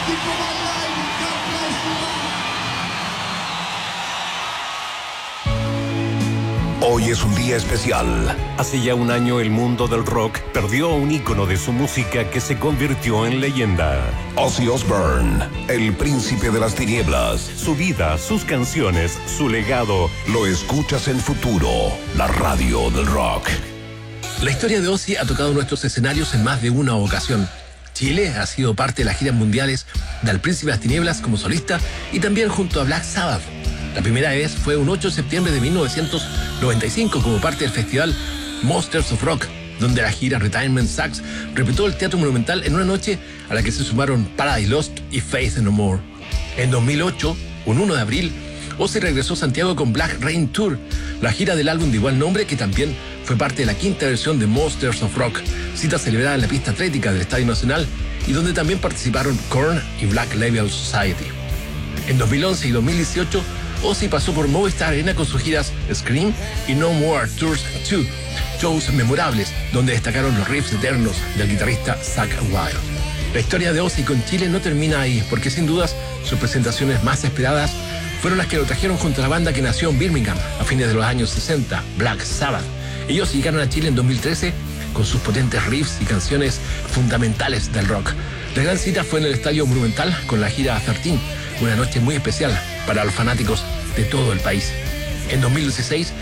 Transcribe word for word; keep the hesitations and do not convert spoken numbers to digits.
Hoy es un día especial. Hace ya un año el mundo del rock perdió a un ícono de su música que se convirtió en leyenda. Ozzy Osbourne, el príncipe de las tinieblas. Su vida, sus canciones, su legado. Lo escuchas en Futuro, la radio del rock. La historia de Ozzy ha tocado nuestros escenarios en más de una ocasión. Chile ha sido parte de las giras mundiales del Príncipe de las Tinieblas como solista y también junto a Black Sabbath. La primera vez fue un ocho de septiembre de mil novecientos noventa y cinco como parte del festival Monsters of Rock, donde la gira Retirement Sax repitió el Teatro Monumental en una noche a la que se sumaron Paradise Lost y Faith No More. En dos mil ocho, un uno de abril, Ozzy regresó a Santiago con Black Rain Tour, la gira del álbum de igual nombre que también fue parte de la quinta versión de Monsters of Rock, cita celebrada en la pista atlética del Estadio Nacional y donde también participaron Korn y Black Label Society. En dos mil once y dos mil dieciocho, Ozzy pasó por Movistar Arena con sus giras Scream y No More Tours dos, shows memorables donde destacaron los riffs eternos del guitarrista Zakk Wylde. La historia de Ozzy con Chile no termina ahí, porque sin dudas sus presentaciones más esperadas fueron las que lo trajeron junto a la banda que nació en Birmingham a fines de los años sesenta, Black Sabbath. Ellos llegaron a Chile en dos mil trece con sus potentes riffs y canciones fundamentales del rock. La gran cita fue en el Estadio Monumental con la gira trece, una noche muy especial para los fanáticos de todo el país. En dos mil dieciséis